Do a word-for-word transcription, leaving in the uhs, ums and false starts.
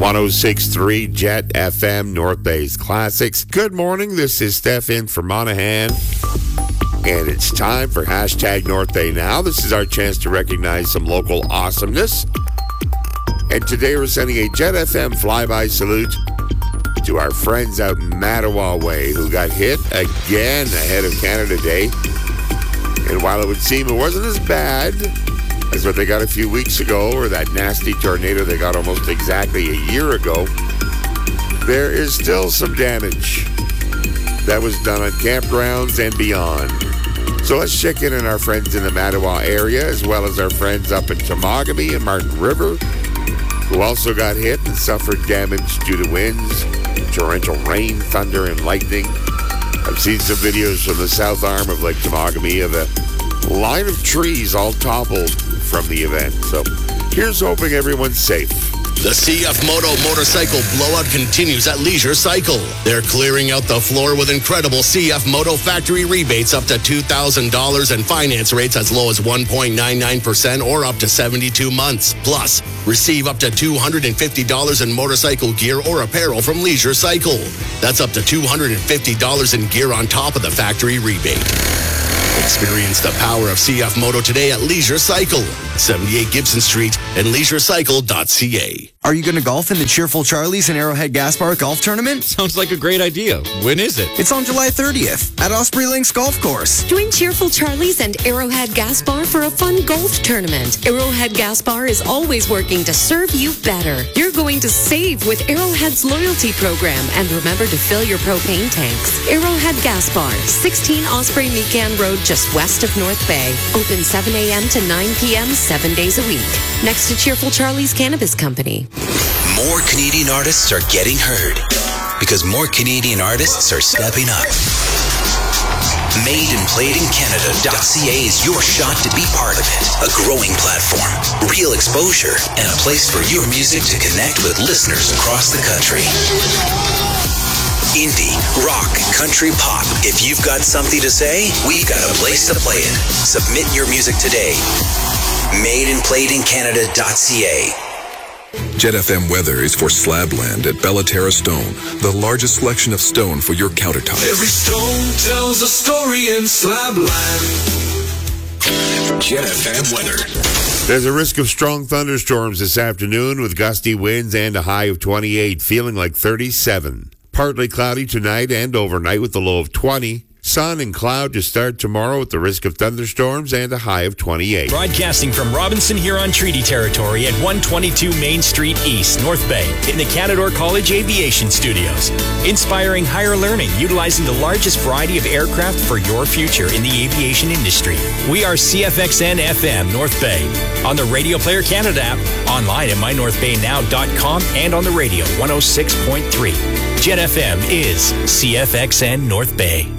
one oh six point three Jet F M, North Bay's Classics. Good morning. This is Steph in for Monaghan. And it's time for hashtag North Bay Now. This is our chance to recognize some local awesomeness. And today we're sending a Jet F M flyby salute to our friends out Mattawa Way who got hit again ahead of Canada Day. And while it would seem it wasn't as bad as what they got a few weeks ago, or that nasty tornado they got almost exactly a year ago, there is still some damage that was done on campgrounds and beyond. So let's check in on our friends in the Mattawa area, as well as our friends up in Temagami and Martin River, who also got hit and suffered damage due to winds, torrential rain, thunder, and lightning. I've seen some videos from the south arm of Lake Temagami of a line of trees all toppled from the event. So here's hoping everyone's safe. The C F Moto motorcycle blowout continues at Leisure Cycle. They're clearing out the floor with incredible C F Moto factory rebates up to two thousand dollars and finance rates as low as one point nine nine percent or up to seventy-two months. Plus, receive up to two hundred fifty dollars in motorcycle gear or apparel from Leisure Cycle. That's up to two hundred fifty dollars in gear on top of the factory rebate. Experience the power of C F Moto today at Leisure Cycle, seventy-eight Gibson Street and leisure cycle dot c a. Are you going to golf in the Cheerful Charlies and Arrowhead Gas Bar Golf Tournament? Sounds like a great idea. When is it? It's on July thirtieth at Osprey Links Golf Course. Join Cheerful Charlies and Arrowhead Gas Bar for a fun golf tournament. Arrowhead Gas Bar is always working to serve you better. You're going to save with Arrowhead's loyalty program, and remember to fill your propane tanks. Arrowhead Gas Bar, sixteen Osprey Mecan Road, just west of North Bay. Open seven a.m. to nine p.m. seven days a week. Next to Cheerful Charlie's Cannabis Company. More Canadian artists are getting heard because more Canadian artists are stepping up. made and played in Canada dot c a is your shot to be part of it. A growing platform, real exposure, and a place for your music to connect with listeners across the country. Indie, rock, country, pop. If you've got something to say, we've got a place to play it. Submit your music today. made and played in Canada dot c a. Jet F M weather is for Slabland at Bellaterra Stone, the largest selection of stone for your countertop. Every stone tells a story in Slabland. Jet F M weather. There's a risk of strong thunderstorms this afternoon with gusty winds and a high of twenty-eight, feeling like thirty-seven. Partly cloudy tonight and overnight with a low of twenty. Sun and cloud to start tomorrow with the risk of thunderstorms and a high of twenty-eight. Broadcasting from Robinson Huron Treaty Territory at one twenty-two Main Street East, North Bay, in the Canadore College Aviation Studios. Inspiring higher learning, utilizing the largest variety of aircraft for your future in the aviation industry. We are C F X N F M North Bay, on the Radio Player Canada app, online at my north bay now dot com, and on the radio one oh six point three. Jet F M is C F X N North Bay.